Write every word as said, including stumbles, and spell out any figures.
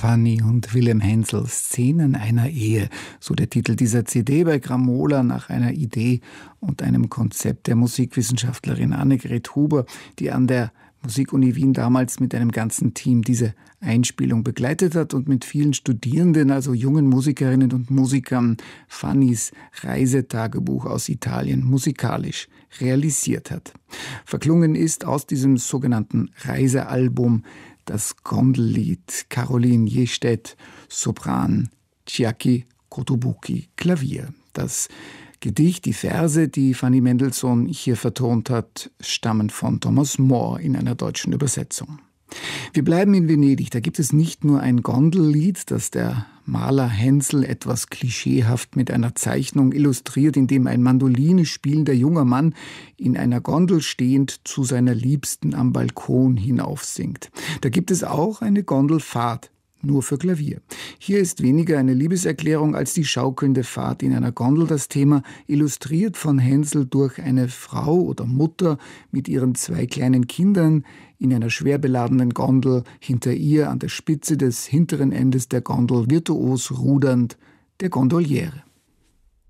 Fanny und Wilhelm Hensel, Szenen einer Ehe, so der Titel dieser C D bei Gramola, nach einer Idee und einem Konzept der Musikwissenschaftlerin Annegret Huber, die an der Musikuni Wien damals mit einem ganzen Team diese Einspielung begleitet hat und mit vielen Studierenden, also jungen Musikerinnen und Musikern, Fannys Reisetagebuch aus Italien musikalisch realisiert hat. Verklungen ist aus diesem sogenannten Reisealbum das Gondellied Caroline Jestedt, Sopran, Chiaki Kotobuki, Klavier. Das Gedicht, die Verse, die Fanny Mendelssohn hier vertont hat, stammen von Thomas Moore in einer deutschen Übersetzung. Wir bleiben in Venedig. Da gibt es nicht nur ein Gondellied, das der Maler Hensel etwas klischeehaft mit einer Zeichnung illustriert, in dem ein Mandoline spielender junger Mann in einer Gondel stehend zu seiner Liebsten am Balkon hinaufsingt. Da gibt es auch eine Gondelfahrt, nur für Klavier. Hier ist weniger eine Liebeserklärung als die schaukelnde Fahrt in einer Gondel das Thema, illustriert von Hensel durch eine Frau oder Mutter mit ihren zwei kleinen Kindern in einer schwer beladenen Gondel, hinter ihr an der Spitze des hinteren Endes der Gondel virtuos rudernd der Gondoliere.